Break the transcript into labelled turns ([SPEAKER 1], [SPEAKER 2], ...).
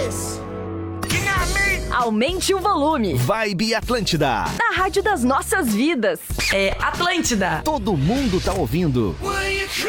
[SPEAKER 1] Aumente o volume.
[SPEAKER 2] Vibe Atlântida.
[SPEAKER 1] Na rádio das nossas vidas.
[SPEAKER 3] É Atlântida.
[SPEAKER 2] Todo mundo tá ouvindo.